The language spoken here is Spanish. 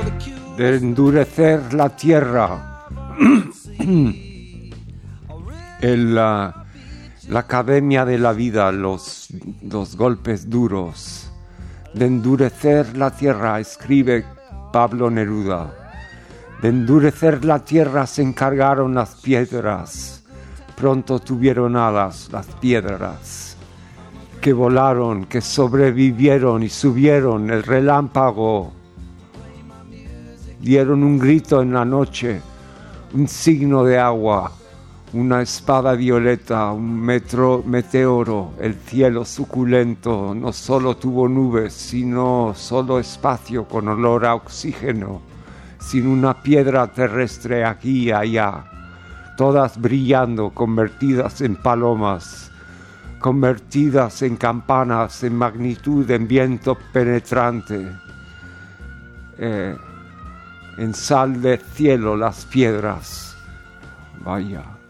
de endurecer la tierra. La academia de la vida, los golpes duros, de endurecer la tierra, escribe Pablo Neruda. De endurecer la tierra se encargaron las piedras, pronto tuvieron alas las piedras, que volaron, que sobrevivieron y subieron el relámpago, dieron un grito en la noche, un signo de agua, una espada violeta, un meteoro, el cielo suculento no solo tuvo nubes, sino solo espacio con olor a oxígeno, sin una piedra terrestre aquí y allá, todas brillando, convertidas en palomas, convertidas en campanas, en magnitud, en viento penetrante, en sal de cielo las piedras. Vaya.